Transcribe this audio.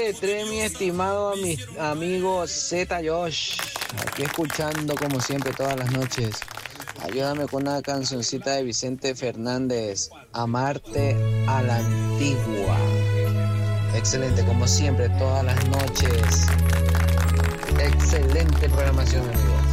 3, mi estimado amigo Z Josh. Aquí escuchando como siempre todas las noches. Ayúdame con una cancioncita de Vicente Fernández, Amarte a la Antigua. Excelente, como siempre, todas las noches. Excelente programación, amigo.